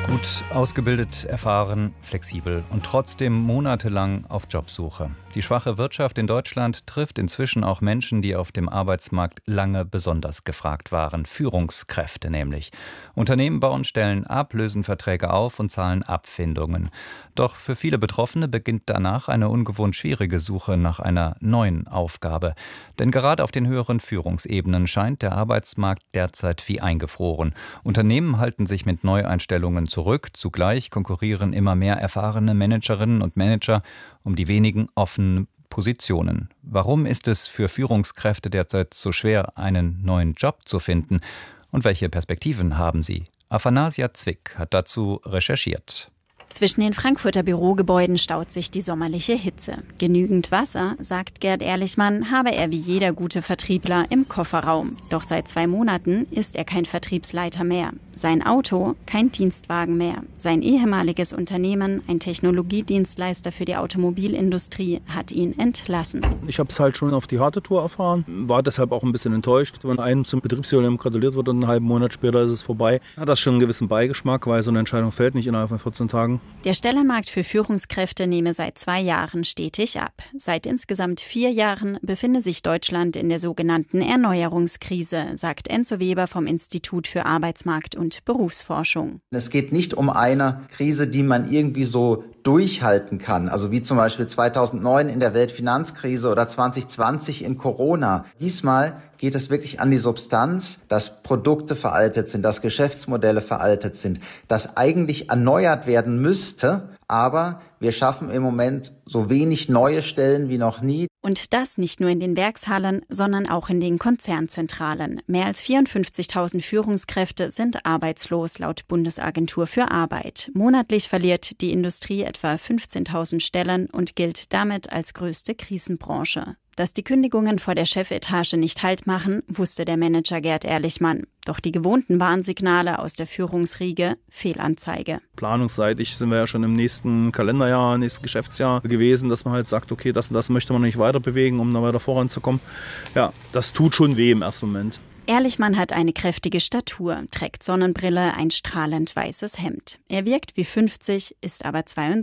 Gut ausgebildet, erfahren, flexibel und trotzdem monatelang auf Jobsuche. Die schwache Wirtschaft in Deutschland trifft inzwischen auch Menschen, die auf dem Arbeitsmarkt lange besonders gefragt waren. Führungskräfte nämlich. Unternehmen bauen Stellen ab, lösen Verträge auf und zahlen Abfindungen. Doch für viele Betroffene beginnt danach eine ungewohnt schwierige Suche nach einer neuen Aufgabe. Denn gerade auf den höheren Führungsebenen scheint der Arbeitsmarkt derzeit wie eingefroren. Unternehmen halten sich mit Neueinstellungen zurück. Zugleich konkurrieren immer mehr erfahrene Managerinnen und Manager um die wenigen offenen Positionen. Warum ist es für Führungskräfte derzeit so schwer, einen neuen Job zu finden? Und welche Perspektiven haben sie? Afanasia Zwick hat dazu recherchiert. Zwischen den Frankfurter Bürogebäuden staut sich die sommerliche Hitze. Genügend Wasser, sagt Gerd Ehrlichmann, habe er wie jeder gute Vertriebler im Kofferraum. Doch seit 2 Monaten ist er kein Vertriebsleiter mehr. Sein Auto kein Dienstwagen mehr. Sein ehemaliges Unternehmen, ein Technologiedienstleister für die Automobilindustrie, hat ihn entlassen. Ich habe es halt schon auf die harte Tour erfahren, war deshalb auch ein bisschen enttäuscht. Wenn einem zum Betriebsjubiläum gratuliert wird und einen halben Monat später ist es vorbei, hat das schon einen gewissen Beigeschmack, weil so eine Entscheidung fällt nicht innerhalb von 14 Tagen. Der Stellenmarkt für Führungskräfte nehme seit 2 Jahren stetig ab. Seit insgesamt 4 Jahren befinde sich Deutschland in der sogenannten Erneuerungskrise, sagt Enzo Weber vom Institut für Arbeitsmarkt und Berufsforschung. Es geht nicht um eine Krise, die man irgendwie so durchhalten kann, also wie zum Beispiel 2009 in der Weltfinanzkrise oder 2020 in Corona. Diesmal geht es wirklich an die Substanz, dass Produkte veraltet sind, dass Geschäftsmodelle veraltet sind, dass eigentlich erneuert werden müsste, aber wir schaffen im Moment so wenig neue Stellen wie noch nie. Und das nicht nur in den Werkshallen, sondern auch in den Konzernzentralen. Mehr als 54.000 Führungskräfte sind arbeitslos, laut Bundesagentur für Arbeit. Monatlich verliert die Industrie etwa 15.000 Stellen und gilt damit als größte Krisenbranche. Dass die Kündigungen vor der Chefetage nicht Halt machen, wusste der Manager Gerd Ehrlichmann. Doch die gewohnten Warnsignale aus der Führungsriege, Fehlanzeige. Planungsseitig sind wir ja schon im nächsten Kalenderjahr, nächsten Geschäftsjahr gewesen, dass man halt sagt, okay, das und das möchte man nicht weiter bewegen, um da weiter voranzukommen. Ja, das tut schon weh im ersten Moment. Ehrlichmann hat eine kräftige Statur, trägt Sonnenbrille, ein strahlend weißes Hemd. Er wirkt wie 50, ist aber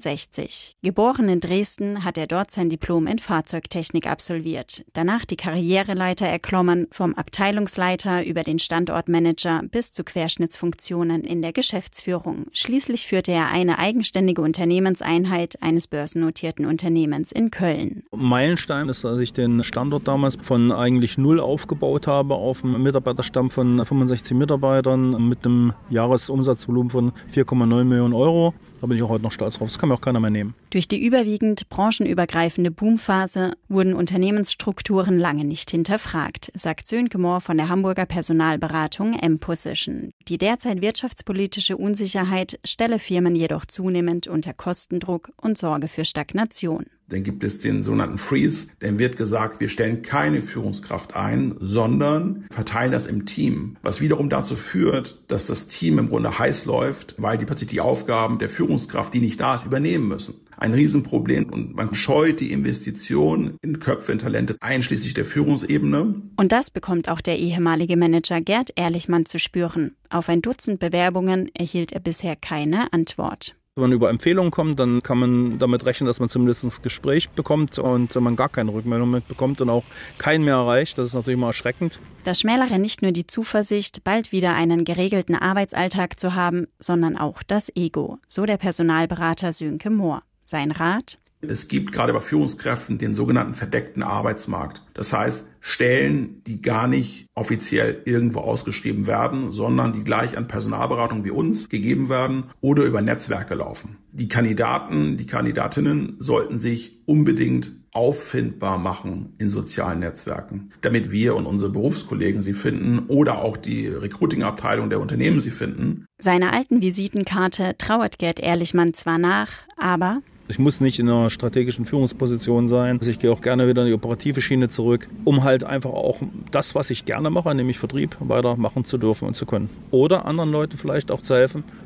62. Geboren in Dresden, hat er dort sein Diplom in Fahrzeugtechnik absolviert. Danach die Karriereleiter erklommen, vom Abteilungsleiter über den Standortmanager bis zu Querschnittsfunktionen in der Geschäftsführung. Schließlich führte er eine eigenständige Unternehmenseinheit eines börsennotierten Unternehmens in Köln. Meilenstein ist, dass ich den Standort damals von eigentlich 0 aufgebaut habe auf einen Mitarbeiterstamm von 65 Mitarbeitern mit einem Jahresumsatzvolumen von 4,9 Millionen Euro. Da bin ich auch heute noch stolz drauf. Das kann mir auch keiner mehr nehmen. Durch die überwiegend branchenübergreifende Boomphase wurden Unternehmensstrukturen lange nicht hinterfragt, sagt Sönke Mohr von der Hamburger Personalberatung M-Position. Die derzeit wirtschaftspolitische Unsicherheit stelle Firmen jedoch zunehmend unter Kostendruck und sorge für Stagnation. Dann gibt es den sogenannten Freeze. Dann wird gesagt, wir stellen keine Führungskraft ein, sondern verteilen das im Team. Was wiederum dazu führt, dass das Team im Grunde heiß läuft, weil die plötzlich die Aufgaben der Führungskraft, die nicht da ist, übernehmen müssen. Ein Riesenproblem und man scheut die Investition in Köpfe, in Talente, einschließlich der Führungsebene. Und das bekommt auch der ehemalige Manager Gerd Ehrlichmann zu spüren. Auf ein Dutzend Bewerbungen erhielt er bisher keine Antwort. Wenn man über Empfehlungen kommt, dann kann man damit rechnen, dass man zumindest ein Gespräch bekommt und man gar keine Rückmeldung mitbekommt und auch keinen mehr erreicht. Das ist natürlich mal erschreckend. Das schmälere nicht nur die Zuversicht, bald wieder einen geregelten Arbeitsalltag zu haben, sondern auch das Ego, so der Personalberater Sönke Mohr. Sein Rat? Es gibt gerade bei Führungskräften den sogenannten verdeckten Arbeitsmarkt. Das heißt, Stellen, die gar nicht offiziell irgendwo ausgeschrieben werden, sondern die gleich an Personalberatung wie uns gegeben werden oder über Netzwerke laufen. Die Kandidaten, die Kandidatinnen sollten sich unbedingt auffindbar machen in sozialen Netzwerken, damit wir und unsere Berufskollegen sie finden oder auch die Recruiting-Abteilung der Unternehmen sie finden. Seiner alten Visitenkarte trauert Gerd Ehrlichmann zwar nach, aber ich muss nicht in einer strategischen Führungsposition sein. Ich gehe auch gerne wieder in die operative Schiene zurück, um halt einfach auch das, was ich gerne mache, nämlich Vertrieb, weitermachen zu dürfen und zu können. Oder anderen Leuten vielleicht auch zu helfen,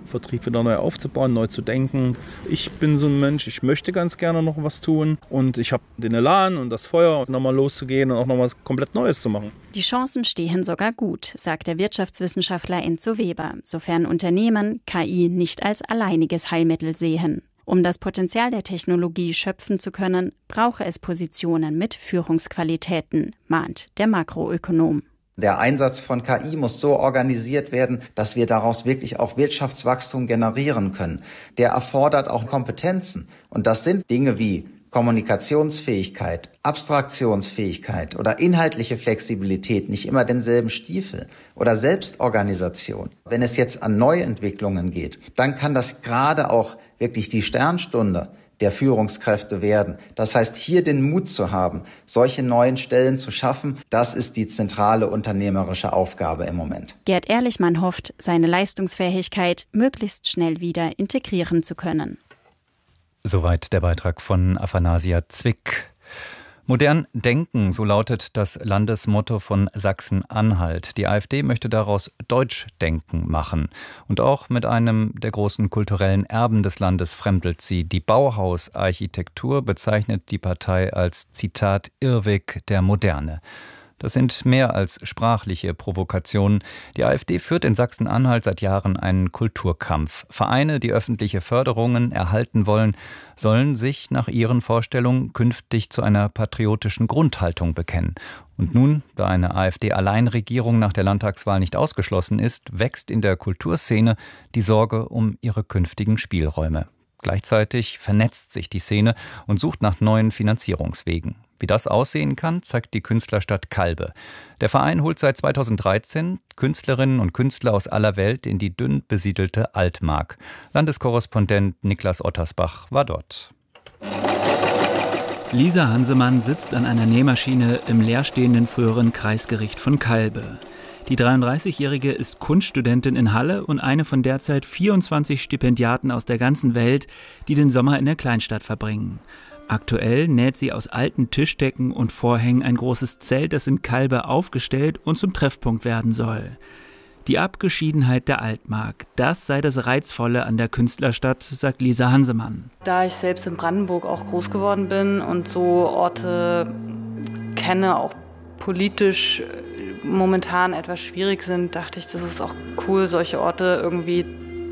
Vertrieb wieder neu aufzubauen, neu zu denken. Ich bin so ein Mensch, ich möchte ganz gerne noch was tun und ich habe den Elan und das Feuer, nochmal loszugehen und auch noch was komplett Neues zu machen. Die Chancen stehen sogar gut, sagt der Wirtschaftswissenschaftler Enzo Weber, sofern Unternehmen KI nicht als alleiniges Heilmittel sehen. Um das Potenzial der Technologie schöpfen zu können, brauche es Positionen mit Führungsqualitäten, mahnt der Makroökonom. Der Einsatz von KI muss so organisiert werden, dass wir daraus wirklich auch Wirtschaftswachstum generieren können. Der erfordert auch Kompetenzen. Und das sind Dinge wie Kommunikationsfähigkeit, Abstraktionsfähigkeit oder inhaltliche Flexibilität, nicht immer denselben Stiefel oder Selbstorganisation. Wenn es jetzt an Neuentwicklungen geht, dann kann das gerade auch wirklich die Sternstunde der Führungskräfte werden. Das heißt, hier den Mut zu haben, solche neuen Stellen zu schaffen, das ist die zentrale unternehmerische Aufgabe im Moment. Gerd Ehrlichmann hofft, seine Leistungsfähigkeit möglichst schnell wieder integrieren zu können. Soweit der Beitrag von Aphanasia Zwick. Modern denken, so lautet das Landesmotto von Sachsen-Anhalt. Die AfD möchte daraus Deutschdenken machen. Und auch mit einem der großen kulturellen Erben des Landes fremdelt sie. Die Bauhausarchitektur bezeichnet die Partei als, Zitat, Irrweg der Moderne. Das sind mehr als sprachliche Provokationen. Die AfD führt in Sachsen-Anhalt seit Jahren einen Kulturkampf. Vereine, die öffentliche Förderungen erhalten wollen, sollen sich nach ihren Vorstellungen künftig zu einer patriotischen Grundhaltung bekennen. Und nun, da eine AfD-Alleinregierung nach der Landtagswahl nicht ausgeschlossen ist, wächst in der Kulturszene die Sorge um ihre künftigen Spielräume. Gleichzeitig vernetzt sich die Szene und sucht nach neuen Finanzierungswegen. Wie das aussehen kann, zeigt die Künstlerstadt Calbe. Der Verein holt seit 2013 Künstlerinnen und Künstler aus aller Welt in die dünn besiedelte Altmark. Landeskorrespondent Niklas Ottersbach war dort. Lisa Hansemann sitzt an einer Nähmaschine im leerstehenden früheren Kreisgericht von Calbe. Die 33-Jährige ist Kunststudentin in Halle und eine von derzeit 24 Stipendiaten aus der ganzen Welt, die den Sommer in der Kleinstadt verbringen. Aktuell näht sie aus alten Tischdecken und Vorhängen ein großes Zelt, das in Calbe aufgestellt und zum Treffpunkt werden soll. Die Abgeschiedenheit der Altmark, das sei das Reizvolle an der Künstlerstadt, sagt Lisa Hansemann. Da ich selbst in Brandenburg auch groß geworden bin und so Orte kenne, auch politisch momentan etwas schwierig sind, dachte ich, das ist auch cool, solche Orte irgendwie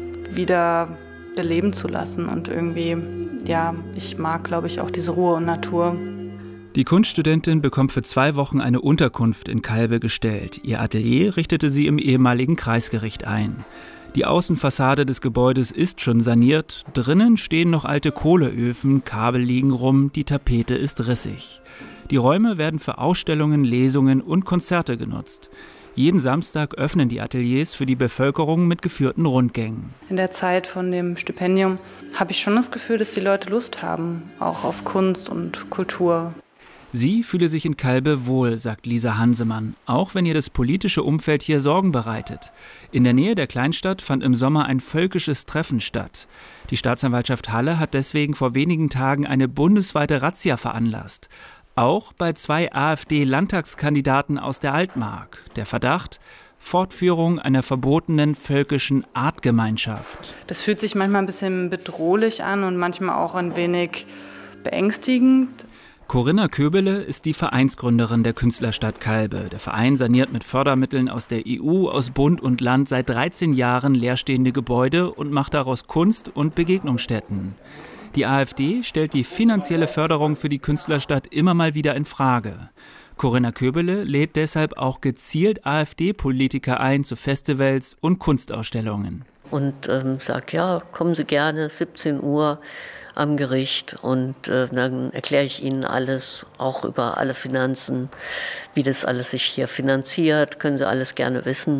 wieder beleben zu lassen. Und irgendwie, ja, ich mag, glaube ich, auch diese Ruhe und Natur. Die Kunststudentin bekommt für 2 Wochen eine Unterkunft in Calbe gestellt. Ihr Atelier richtete sie im ehemaligen Kreisgericht ein. Die Außenfassade des Gebäudes ist schon saniert. Drinnen stehen noch alte Kohleöfen, Kabel liegen rum, die Tapete ist rissig. Die Räume werden für Ausstellungen, Lesungen und Konzerte genutzt. Jeden Samstag öffnen die Ateliers für die Bevölkerung mit geführten Rundgängen. In der Zeit von dem Stipendium habe ich schon das Gefühl, dass die Leute Lust haben, auch auf Kunst und Kultur. Sie fühle sich in Calbe wohl, sagt Lisa Hansemann, auch wenn ihr das politische Umfeld hier Sorgen bereitet. In der Nähe der Kleinstadt fand im Sommer ein völkisches Treffen statt. Die Staatsanwaltschaft Halle hat deswegen vor wenigen Tagen eine bundesweite Razzia veranlasst. Auch bei 2 AfD-Landtagskandidaten aus der Altmark. Der Verdacht: Fortführung einer verbotenen völkischen Artgemeinschaft. Das fühlt sich manchmal ein bisschen bedrohlich an und manchmal auch ein wenig beängstigend. Corinna Köbele ist die Vereinsgründerin der Künstlerstadt Calbe. Der Verein saniert mit Fördermitteln aus der EU, aus Bund und Land seit 13 Jahren leerstehende Gebäude und macht daraus Kunst- und Begegnungsstätten. Die AfD stellt die finanzielle Förderung für die Künstlerstadt immer mal wieder in Frage. Corinna Köbele lädt deshalb auch gezielt AfD-Politiker ein zu Festivals und Kunstausstellungen. Und sagt, ja, kommen Sie gerne, 17 Uhr am Gericht und dann erkläre ich Ihnen alles, auch über alle Finanzen, wie das alles sich hier finanziert, können Sie alles gerne wissen.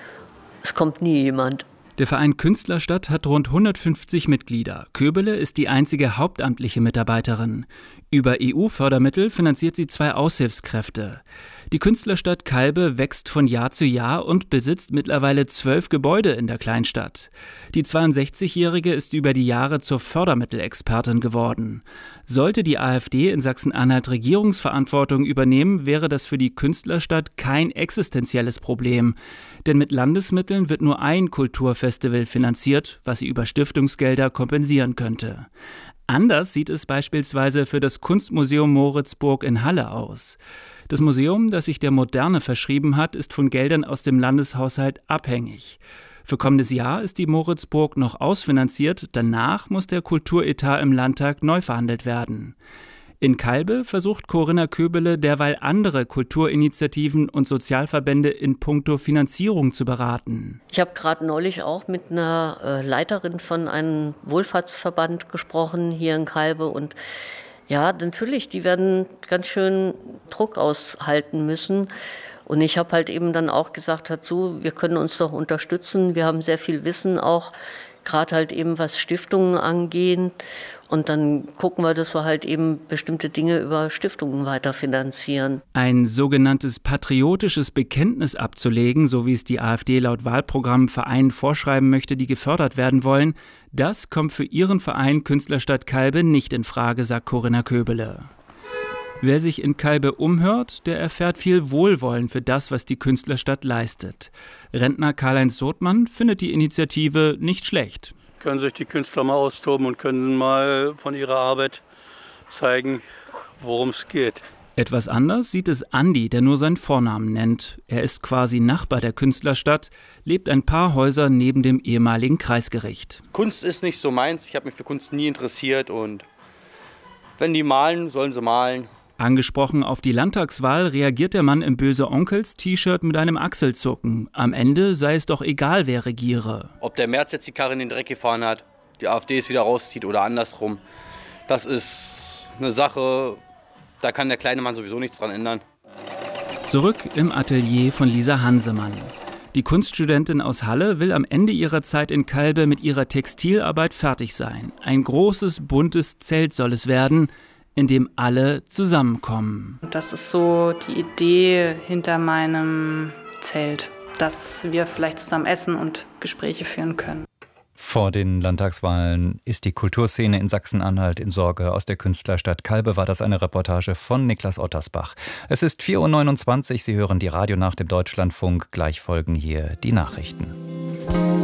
Es kommt nie jemand. Der Verein Künstlerstadt hat rund 150 Mitglieder. Köbele ist die einzige hauptamtliche Mitarbeiterin. Über EU-Fördermittel finanziert sie 2 Aushilfskräfte. Die Künstlerstadt Calbe wächst von Jahr zu Jahr und besitzt mittlerweile 12 Gebäude in der Kleinstadt. Die 62-Jährige ist über die Jahre zur Fördermittelexpertin geworden. Sollte die AfD in Sachsen-Anhalt Regierungsverantwortung übernehmen, wäre das für die Künstlerstadt kein existenzielles Problem. Denn mit Landesmitteln wird nur ein Kulturfestival finanziert, was sie über Stiftungsgelder kompensieren könnte. Anders sieht es beispielsweise für das Kunstmuseum Moritzburg in Halle aus. Das Museum, das sich der Moderne verschrieben hat, ist von Geldern aus dem Landeshaushalt abhängig. Für kommendes Jahr ist die Moritzburg noch ausfinanziert, danach muss der Kulturetat im Landtag neu verhandelt werden. In Calbe versucht Corinna Köbele derweil andere Kulturinitiativen und Sozialverbände in puncto Finanzierung zu beraten. Ich habe gerade neulich auch mit einer Leiterin von einem Wohlfahrtsverband gesprochen hier in Calbe und ja, natürlich, die werden ganz schön Druck aushalten müssen. Und ich habe halt eben dann auch gesagt dazu, wir können uns doch unterstützen. Wir haben sehr viel Wissen auch, gerade halt eben was Stiftungen angeht. Und dann gucken wir, dass wir halt eben bestimmte Dinge über Stiftungen weiterfinanzieren. Ein sogenanntes patriotisches Bekenntnis abzulegen, so wie es die AfD laut Wahlprogramm Vereinen vorschreiben möchte, die gefördert werden wollen, das kommt für ihren Verein Künstlerstadt Calbe nicht in Frage, sagt Corinna Köbele. Wer sich in Calbe umhört, der erfährt viel Wohlwollen für das, was die Künstlerstadt leistet. Rentner Karl-Heinz Sothmann findet die Initiative nicht schlecht. Können sich die Künstler mal austoben und können mal von ihrer Arbeit zeigen, worum es geht. Etwas anders sieht es Andi, der nur seinen Vornamen nennt. Er ist quasi Nachbar der Künstlerstadt, lebt ein paar Häuser neben dem ehemaligen Kreisgericht. Kunst ist nicht so meins, ich habe mich für Kunst nie interessiert und wenn die malen, sollen sie malen. Angesprochen auf die Landtagswahl reagiert der Mann im Böse-Onkels-T-Shirt mit einem Achselzucken. Am Ende sei es doch egal, wer regiere. Ob der Merz jetzt die Karre in den Dreck gefahren hat, die AfD es wieder rauszieht oder andersrum, das ist eine Sache, da kann der kleine Mann sowieso nichts dran ändern. Zurück im Atelier von Lisa Hansemann. Die Kunststudentin aus Halle will am Ende ihrer Zeit in Calbe mit ihrer Textilarbeit fertig sein. Ein großes, buntes Zelt soll es werden, in dem alle zusammenkommen. Das ist so die Idee hinter meinem Zelt, dass wir vielleicht zusammen essen und Gespräche führen können. Vor den Landtagswahlen ist die Kulturszene in Sachsen-Anhalt in Sorge. Aus der Künstlerstadt Calbe war das eine Reportage von Niklas Ottersbach. Es ist 4:29 Uhr, Sie hören die Radio nach dem Deutschlandfunk. Gleich folgen hier die Nachrichten.